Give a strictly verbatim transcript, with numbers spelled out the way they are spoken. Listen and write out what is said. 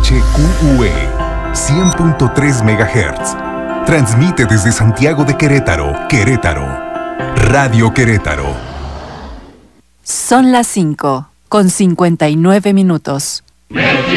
H Q U E cien punto tres megahertz. Transmite desde Santiago de Querétaro, Querétaro. Radio Querétaro. Son las cinco, con cincuenta y nueve minutos. Messi